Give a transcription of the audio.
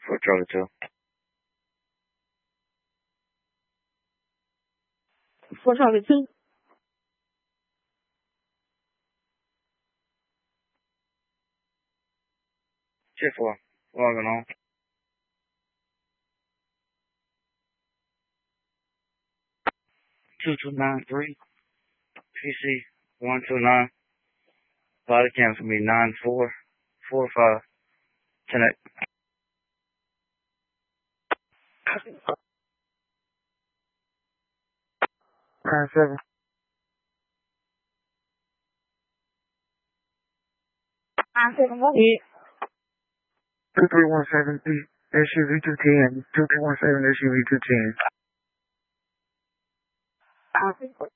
for Charlie 2. 4 Charlie 2. Check 4. Logging on. 2293. PC 129. Body cam for me 9445. 10-8. 9-7. 9-7, go ahead. 2317 SUV 210. 2317 SUV 210.